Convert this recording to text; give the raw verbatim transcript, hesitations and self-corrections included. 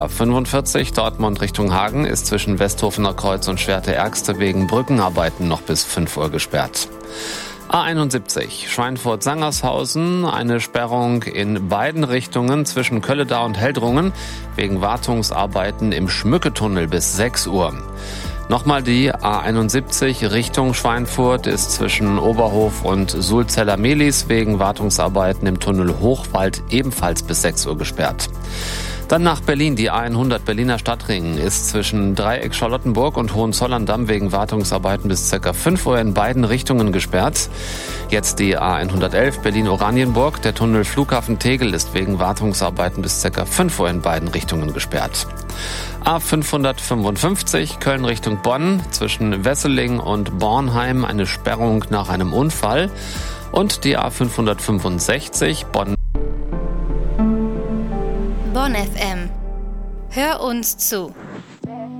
A fünfundvierzig Dortmund Richtung Hagen ist zwischen Westhofener Kreuz und Schwerte-Ärgste wegen Brückenarbeiten noch bis fünf Uhr gesperrt. A einundsiebzig Schweinfurt-Sangershausen, eine Sperrung in beiden Richtungen zwischen Kölledau und Heldrungen wegen Wartungsarbeiten im Schmücketunnel bis sechs Uhr. Nochmal die A einundsiebzig Richtung Schweinfurt ist zwischen Oberhof und Sulzeller-Mehlis wegen Wartungsarbeiten im Tunnel Hochwald ebenfalls bis sechs Uhr gesperrt. Dann nach Berlin. Die A hundert Berliner Stadtring ist zwischen Dreieck Charlottenburg und Hohenzollern-Damm wegen Wartungsarbeiten bis ca. fünf Uhr in beiden Richtungen gesperrt. Jetzt die A hundertelf Berlin-Oranienburg. Der Tunnel Flughafen Tegel ist wegen Wartungsarbeiten bis ca. fünf Uhr in beiden Richtungen gesperrt. A fünfhundertfünfundfünfzig Köln Richtung Bonn. Zwischen Wesseling und Bornheim eine Sperrung nach einem Unfall. Und die A fünfhundertfünfundsechzig Bonn. Bonn F M. Hör uns zu.